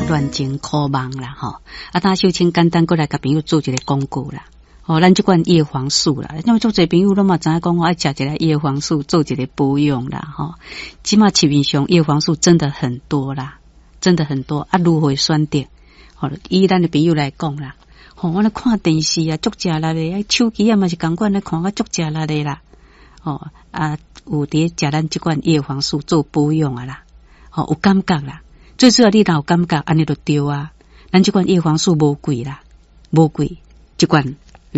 乱情可望啦吼。大秀清简单过来甲朋友做一个广告啦。咱这款叶黄素啦，因为做侪朋友拢嘛知影讲，爱食一个叶黄素做一个保养啦吼。起码市面上叶黄素真的很多啦，真的很多如何选择？以咱的朋友来讲啦，我咧看电视啊，足食力的，手机啊嘛是共款咧看，足食力的啦。有伫食咱这款叶黄素做保养啊啦，有感觉啦。最主要你若有感觉，安尼就对啊。咱这款叶黄素无贵啦，无贵，一罐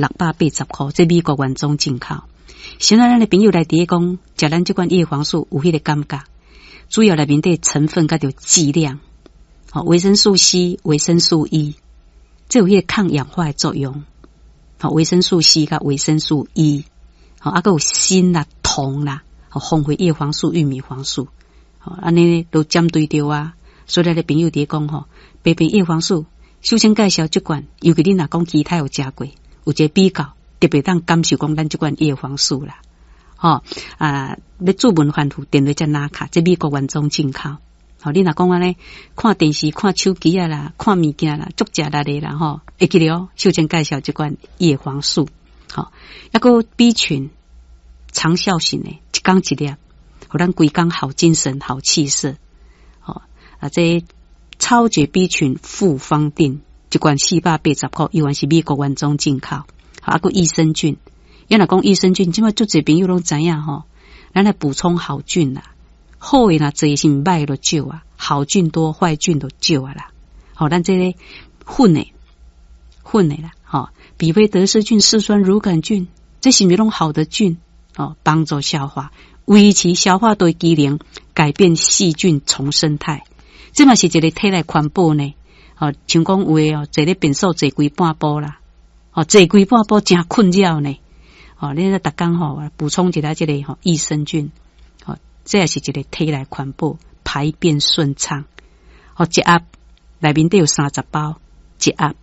680块，这美国原装进口。现在咱的朋友来伫讲，食咱这款叶黄素有迄个感觉，主要内面的成分甲着剂量，维生素 C、维生素 E， 这有迄个抗氧化的作用。维生素 C 甲维生素 E， 还有锌啦、铜啦，丰富叶黄素、玉米黄素，安尼都针对着啊。所以咱的朋友伫讲白白叶黄素，首先介绍这款，尤其你若讲其他有食过。有一个比较，特别当感受讲咱这款叶黄素啦，要做文番图电话才拿卡，这美国原装进口。你若讲安尼，看电视、看手机啊啦，看物件啦，足食力的啦会记得首先介绍这款叶黄素，还个 B 群长效型的，一天一粒，互咱规工好精神、好气色。这超绝 B 群复方定。一罐480块，依然是美国原装进口。还有益生菌，要若讲益生菌，即摆足侪朋友拢知影咱来补充好菌啦。好诶啦，侪是歹就少啊，好菌多，坏菌就少啊啦。咱这个混诶啦，比菲德氏菌、嗜酸乳杆菌，这是毋是拢好的菌？帮助消化，维持消化道机能，改变细菌重生态，这嘛是一个体内环保呢。像讲有诶坐咧便所坐规半步啦，坐规半步真困扰呢。你咧逐工补充一下这个益生菌，这也是一个体内环保，排便顺畅。一盒内面都有30包，一盒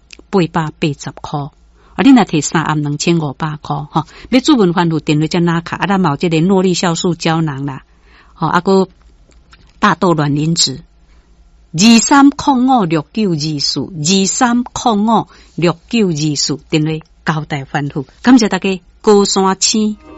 880块。你若摕3盒2500块，要做文番图电话才拿卡，咱嘛有这个诺丽酵素胶囊啦，个大豆卵磷脂。23056924，23056924，电话交代番图。感谢大家，高山青。